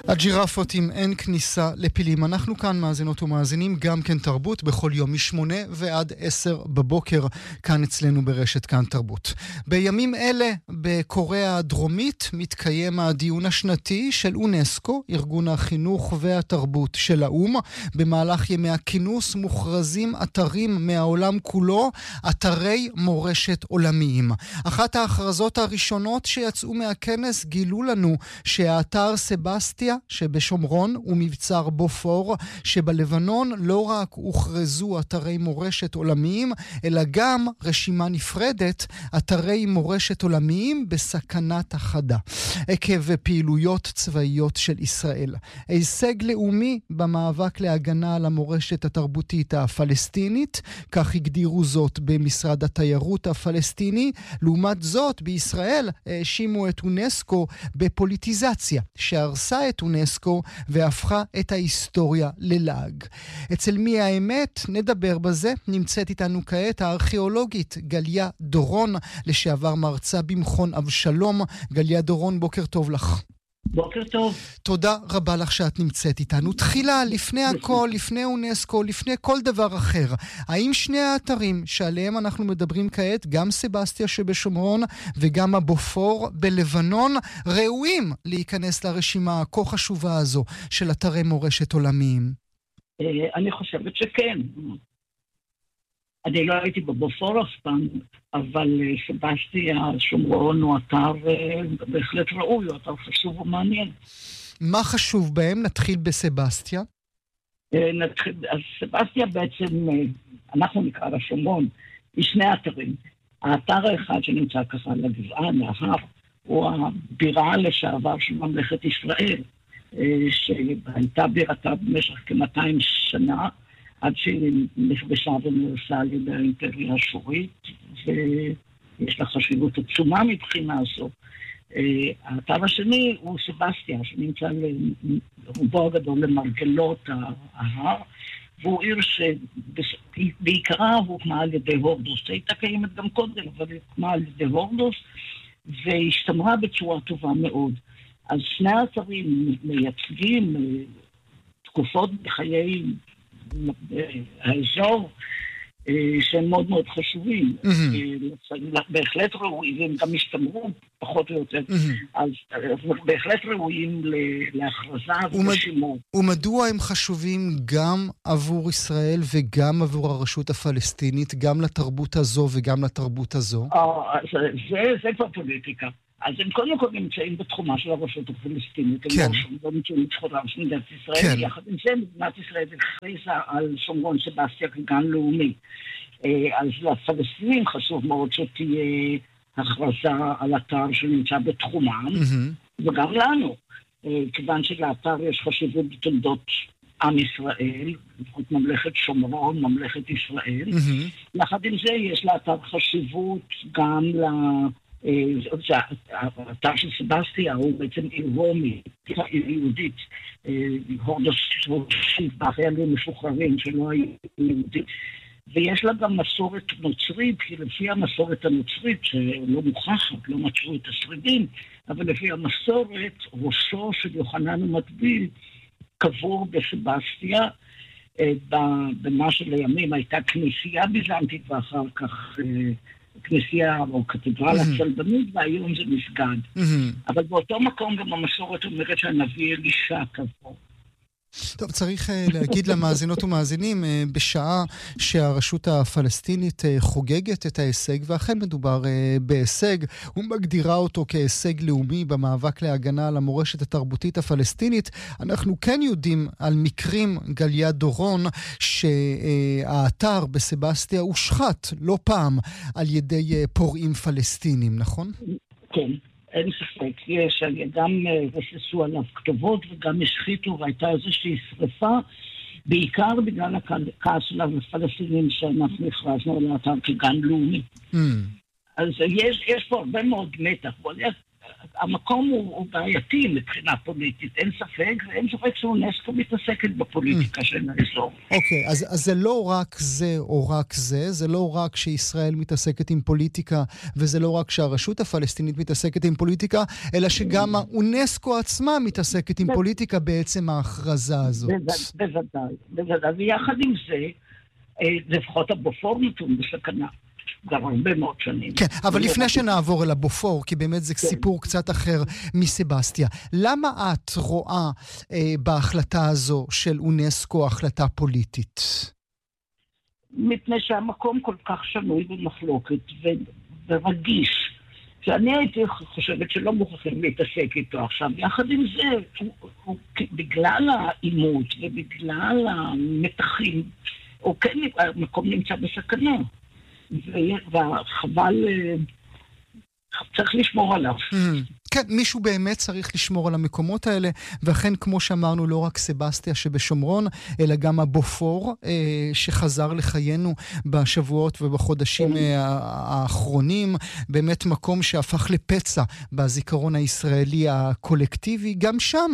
הג'ירפות עם אין כניסה לפילים. אנחנו כאן מאזינות ומאזינים גם כן תרבות בכל יום מ8 ועד 10 בבוקר כאן אצלנו ברשת כאן תרבות. בימים אלה בקוריאה הדרומית מתקיים הדיון השנתי של אונסקו, ארגון החינוך והתרבות של האו"ם. במהלך ימי הכינוס מוכרזים אתרים מהעולם כולו, אתרי מורשת עולמיים. אחת ההכרזות הראשונות שיצאו מהכנס גילו לנו שהאתר סבסטיה שבשומרון ומבצר בופור שבלבנון לא רק הוכרזו אתרי מורשת עולמיים, אלא גם רשימה נפרדת, אתרי מורשת עולמיים בסכנת החדה, עקב פעילויות צבאיות של ישראל. הישג לאומי במאבק להגנה על המורשת התרבותית הפלסטינית, כך הגדירו זאת במשרד התיירות הפלסטיני. לעומת זאת, בישראל האשימו את אונסקו בפוליטיזציה, שהרסה את אונסקו והפכה את ההיסטוריה ללעג. אצל מי האמת? נדבר בזה. נמצאת איתנו כעת הארכיאולוגית גליה דורון, לשעבר מרצה במכון אבשלום. גליה דורון, בוקר טוב לך. בוקר טוב. תודה רבה לך שאת נמצאת איתנו. תחילה, לפני הכל, לפני אונסקו, לפני כל דבר אחר, האם שני האתרים שעליהם אנחנו מדברים כעת, גם סבסטיה שבשומרון וגם הבופור בלבנון, ראויים להיכנס לרשימה הכה חשובה הזו של אתרי מורשת עולמיים? אני חושבת שכן. אני לא הייתי בבופור אף פעם, אבל סבסטיה שומרון הוא אתר בהחלט ראוי, הוא אתר חשוב ומעניין. מה חשוב בהם? נתחיל בסבסטיה. אז סבסטיה בעצם, אנחנו נקרא לשומרון, היא שני אתרים. האתר האחד שנמצא ככה על הגבעה, נהר, הוא הבירה לשעבר של ממלכת ישראל, שהייתה בירתה במשך כ-200 שנה, עד שהיא נכבשה ונרסה על ידי האימפריה האשורית, ויש לה חשיבות עצומה מבחינה זו. האתר השני הוא סבסטיה, שנמצא רובו הגדול למרגלות ההר, והוא עיר שבעיקרה הוקמה על ידי הורדוס. הייתה קיימת גם קודם, אבל היא הוקמה על ידי הורדוס, והשתמרה בצורה טובה מאוד. אז שני האתרים מייצגים תקופות בחיי האזור שהם מאוד מאוד חשובים, בהחלט ראויים, והם גם השתמרו פחות או יותר, אז בהחלט ראויים להכרזה ושימור. ומדוע הם חשובים גם עבור ישראל וגם עבור הרשות הפלסטינית, גם לתרבות הזו וגם לתרבות הזו? זה כבר פוליטיקה. אז הם קודם כל נמצאים בתחומה של הרשות הפלסטינית, כן. הם לא נמצאים בתחומה של מדינת ישראל, כן. יחד עם זה מדינת ישראל הכריזה על שומרון סבסטיה כגן לאומי. אז לפלסטינים חשוב מאוד שתהיה הכרזה על אתר שנמצא בתחומם, וגם לנו, כיוון שלאתר יש חשיבות בתולדות עם ישראל, לפחות ממלכת שומרון, ממלכת ישראל. יחד עם זה יש לאתר חשיבות גם האתר של סבסטיה הוא בעצם עיר רומי, עיר יהודית, הורדוס חיילים משוחררים שלא היו יהודית, ויש לה גם מסורת נוצרית, כי לפי המסורת הנוצרית שלא מוכחת, לא מצאו את השרידים, אבל לפי המסורת ראשו של יוחנן המטביל קבור בסבסטיה, במה שלימים הייתה כנסייה ביזנטית ואחר כך כנסייה או קתדרלה צלבנית, והיום זה מסגד. אבל באותו מקום גם המסורת אומרת שהנביא אלישע קבור. טוב, צריך להגיד למאזינות ומאזינים, בשעה שהרשות הפלסטינית חוגגת את ההישג, ואכן מדובר בהישג, הוא מגדירה אותו כהישג לאומי במאבק להגנה על המורשת התרבותית הפלסטינית. אנחנו כן יודעים על מקרים, גליה דורון, שהאתר בסבסטיה הושחת לא פעם על ידי פורעים פלסטינים, נכון? כן. אין ספק, יש גם רססו עליו כתובות וגם השחיתו, והייתה איזושהי שריפה, בעיקר בגלל הכעס של הפלסטינים שאנחנו הכרזנו על האתר כגן לאומי. אז יש פה הרבה מאוד מתח. המקום הוא בעייתי מבחינה פוליטית, אין ספק, ואין ספק שאונסקו מתעסקת בפוליטיקה של האזור. אוקיי, אז זה לא רק זה או רק זה, זה לא רק שישראל מתעסקת עם פוליטיקה, וזה לא רק שהרשות הפלסטינית מתעסקת עם פוליטיקה, אלא שגם האונסקו עצמה מתעסקת עם פוליטיקה בעצם ההכרזה הזאת. בוודאי, ויחד עם זה, לפחות הבופור נתון בסכנה. כבר הרבה מאוד שנים. כן, אבל לפני שנעבור אל הבופור, כי באמת זה סיפור קצת אחר מסבסטיה, למה את רואה בהחלטה הזו של אונסקו החלטה פוליטית? מפני שהמקום כל כך שנוי במחלוקת ורגיש, שאני הייתי חושבת שלא מוכרחים להתעסק איתו עכשיו. יחד עם זה, בגלל העימות ובגלל המתחים, או כן, המקום נמצא בסכנה. וחבל, צריך לשמור עליו. כן, מישהו באמת צריך לשמור על המקומות האלה, ואכן כמו שאמרנו, לא רק סבסטיה שבשומרון, אלא גם הבופור שחזר לחיינו בשבועות ובחודשים האחרונים, באמת מקום שהפך לפצע בזיכרון הישראלי הקולקטיבי. גם שם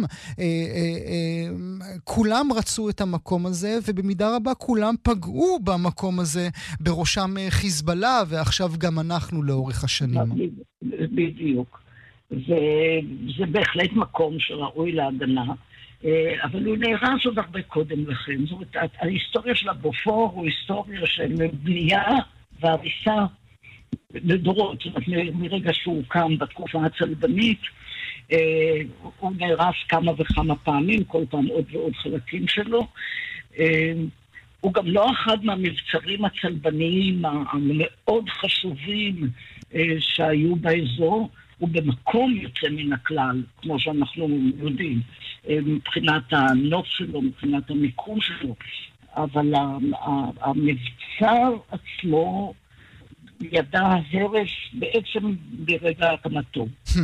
כולם רצו את המקום הזה, ובמידה רבה כולם פגעו במקום הזה, בראשם חיזבאללה, ועכשיו גם אנחנו לאורך השנים. בדיוק. זה בהחלט מקום שראוי להגנה, אבל הוא נהרס עוד הרבה קודם לכן. זאת אומרת, ההיסטוריה של הבופור הוא היסטוריה של בנייה והריסה לדורות. זאת אומרת, מרגע שהוא קם בתקופה הצלבנית, הוא נהרס כמה וכמה פעמים, כל פעם עוד ועוד חלקים שלו. הוא גם לא אחד מהמבצרים הצלבניים המאוד חשובים שהיו באזור, הוא במקום יוצא מן הכלל, כמו שאנחנו יודעים, מבחינת הנוף שלו, מבחינת המיקום שלו, אבל המבצר עצמו ידע הרס בעצם ברגע הקמתו.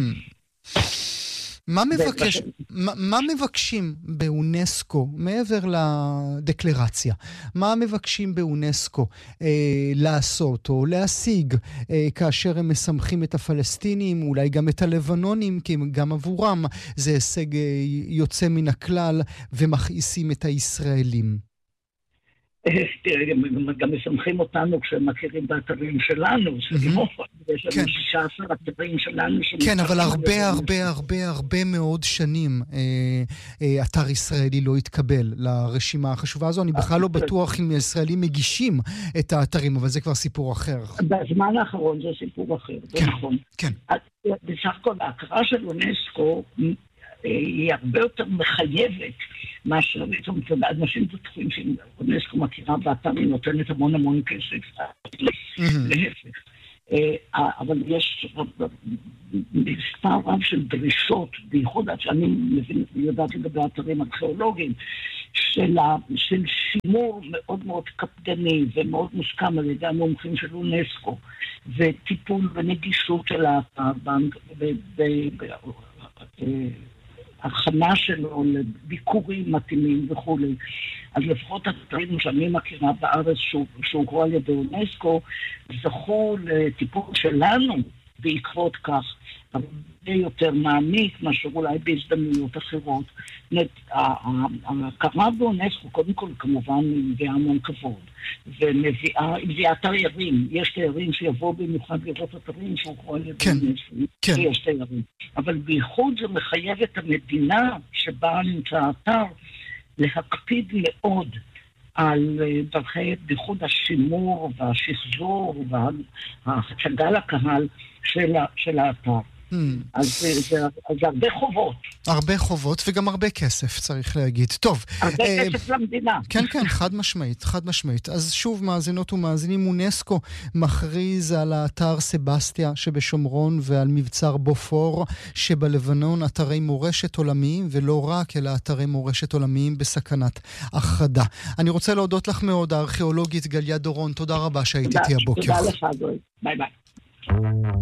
מה מבקשים באונסקו, מעבר לדקלרציה, מה מבקשים באונסקו לעשות או להשיג כאשר הם מסמכים את הפלסטינים, אולי גם את הלבנונים, כי גם עבורם זה הישג יוצא מן הכלל, ומכעיסים את הישראלים? תראה, גם מסמכים אותנו כשהם מכירים באתרים שלנו, יש לנו 16 אתרים שלנו. כן, אבל הרבה מאוד שנים אתר ישראלי לא התקבל לרשימה החשובה הזו. אני בכלל לא בטוח אם ישראלים מגישים את האתרים, אבל זה כבר סיפור אחר. בזמן האחרון זה סיפור אחר, זה נכון. כן. בסך הכל, ההכרה של אונסקו היא הרבה יותר מחייבת מאשר, זאת אומרת, אנשים בטוחים שאונסקו מכירה באתר, היא נותנת המון כסף. להפך. אבל יש מספר רב של דרישות, בייחוד עד שאני יודעת לגבי אתרים ארכיאולוגיים, של שימור מאוד מאוד קפדני ומאוד מוסכם על ידי המומחים של אונסקו, וטיפול ונגישות של האתר, הכנה שלו לביקורים מתאימים וכו'. אז לפחות אתרים שאני מכירה בארץ שהוכרו על ידי אונסקו, זכו לטיפול שלנו בעקבות כך, הרבה יותר מעמיק מאשר אולי בהזדמנויות אחרות. ההכרה באונסקו קודם כל כמובן מביאה המון כבוד, ומביאה תיירים. יש תיירים שיבואו במיוחד לראות אתרים שהוכרו על ידי אונסקו. יש תיירים. אבל בייחוד זה מחייב את המדינה שבה נמצא האתר להקפיד מאוד על דרכי בייחוד השימור והשחזור וההצגה לקהל של האתר. אז זה הרבה חובות. הרבה חובות וגם הרבה כסף, צריך להגיד. טוב. הרבה כסף למדינה. כן, חד משמעית. אז שוב, מאזינות ומאזינים, אונסקו מכריז על האתר סבסטיה שבשומרון ועל מבצר בופור שבלבנון, אתרי מורשת עולמיים, ולא רק, אלא אתרי מורשת עולמיים בסכנת הכחדה. אני רוצה להודות לך מאוד, הארכיאולוגית גליה דורון. תודה רבה שהיית איתי הבוקר. תודה לך, ביי ביי.